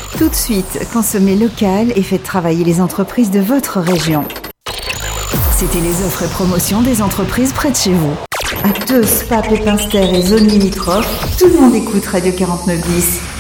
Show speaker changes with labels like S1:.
S1: Tout de suite, consommez local et faites travailler les entreprises de votre région. C'était les offres et promotions des entreprises près de chez vous. À Teux, Spa, Pépinster et zone limitrophe, tout le monde écoute Radio 4910.